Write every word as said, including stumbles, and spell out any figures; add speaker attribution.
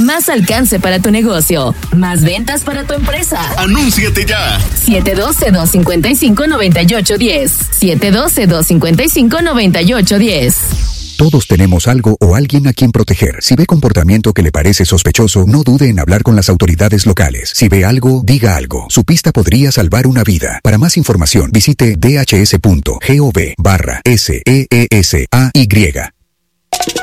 Speaker 1: Más alcance para tu negocio. Más ventas para tu empresa.
Speaker 2: ¡Anúnciate ya!
Speaker 1: siete uno dos, dos cinco cinco, nueve ocho uno cero. siete uno dos, dos cinco cinco, nueve ocho uno cero.
Speaker 3: Todos tenemos algo o alguien a quien proteger. Si ve comportamiento que le parece sospechoso, no dude en hablar con las autoridades locales. Si ve algo, diga algo. Su pista podría salvar una vida. Para más información, visite dhs punto gov barra S E E S A Y.